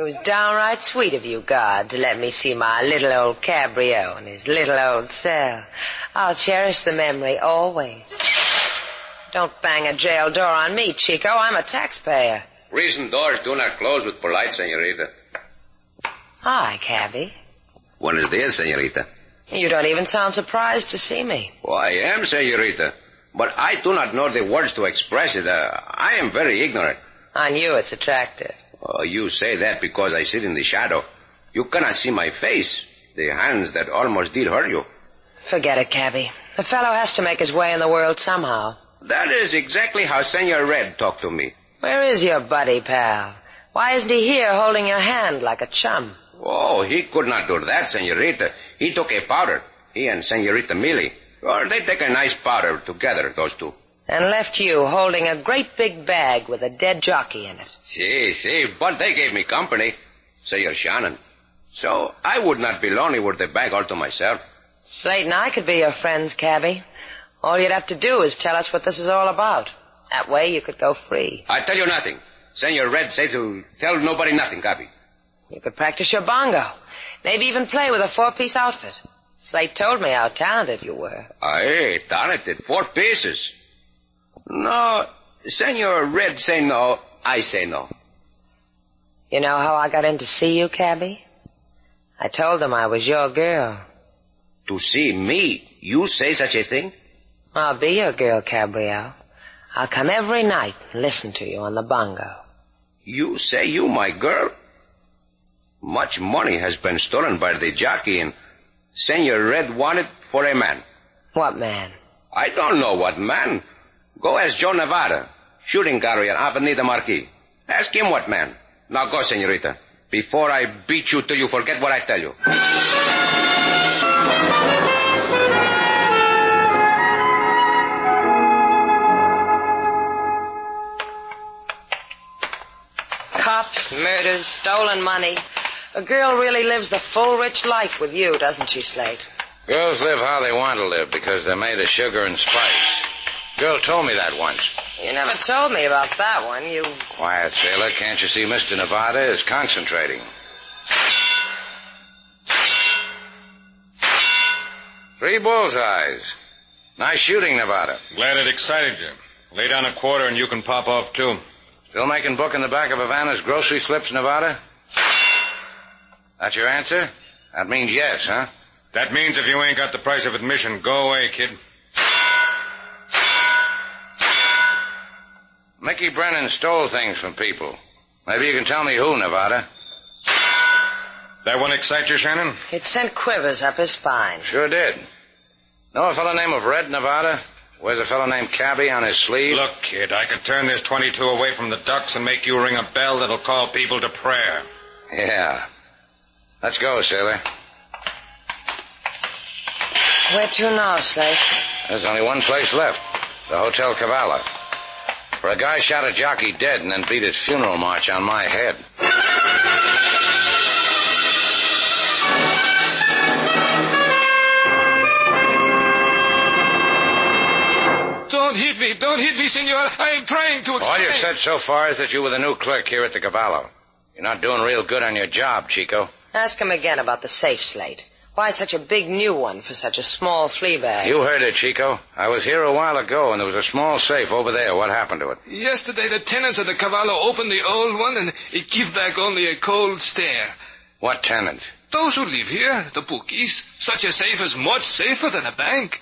It was downright sweet of you, God, to let me see my little old Cabrio in his little old cell. I'll cherish the memory always. Don't bang a jail door on me, Chico. I'm a taxpayer. Prison doors do not close with polite, senorita. Hi, Cabby. Buenos dias, senorita. You don't even sound surprised to see me. Oh, I am, senorita. But I do not know the words to express it. I am very ignorant. On you, it's attractive. Oh, you say that because I sit in the shadow. You cannot see my face. The hands that almost did hurt you. Forget it, Cabby. The fellow has to make his way in the world somehow. That is exactly how Senor Red talked to me. Where is your buddy, pal? Why isn't he here holding your hand like a chum? Oh, he could not do that, senorita. He took a powder. He and Senorita Millie. Or they take a nice powder together, those two. And left you holding a great big bag with a dead jockey in it. See, but they gave me company. Senor Shannon. So I would not be lonely with the bag all to myself. Slate and I could be your friends, Cabby. All you'd have to do is tell us what this is all about. That way you could go free. I tell you nothing. Senor Red say to tell nobody nothing, Cabby. You could practice your bongo. Maybe even play with a 4-piece outfit. Slate told me how talented you were. Aye, talented. 4 pieces. No, Senor Red say no, I say no. You know how I got in to see you, Cabby? I told them I was your girl. To see me? You say such a thing? I'll be your girl, Cabrio. I'll come every night and listen to you on the bongo. You say you my girl? Much money has been stolen by the jockey and Senor Red wanted for a man. What man? I don't know what man. Go ask Joe Nevada, shooting gallery at Avenida Marquis. Ask him what man. Now go, senorita, before I beat you till you forget what I tell you. Cops, murders, stolen money. A girl really lives the full, rich life with you, doesn't she, Slate? Girls live how they want to live because they're made of sugar and spice. Girl told me that once. You never told me about that one. You... Quiet, sailor. Can't you see Mr. Nevada is concentrating? 3 bullseyes. Nice shooting, Nevada. Glad it excited you. Lay down a quarter and you can pop off, too. Still making book in the back of Havana's grocery slips, Nevada? That's your answer? That means yes, huh? That means if you ain't got the price of admission, go away, kid. Mickey Brennan stole things from people. Maybe you can tell me who, Nevada. That one excite you, Shannon? It sent quivers up his spine. Sure did. Know a fellow named Red, Nevada? Wears a fellow named Cabby on his sleeve? Look, kid, I could turn this 22 away from the ducks and make you ring a bell that'll call people to prayer. Yeah. Let's go, sailor. Where to now, Slate? There's only one place left. The Hotel Cavallo. For a guy shot a jockey dead and then beat his funeral march on my head. Don't hit me, senor. I am trying to explain. All you've said so far is that you were the new clerk here at the Cavallo. You're not doing real good on your job, Chico. Ask him again about the safe, Slate. Why such a big new one for such a small flea bag? You heard it, Chico. I was here a while ago, and there was a small safe over there. What happened to it? Yesterday, the tenants of the Cavallo opened the old one, and it gave back only a cold stare. What tenant? Those who live here, the bookies. Such a safe is much safer than a bank.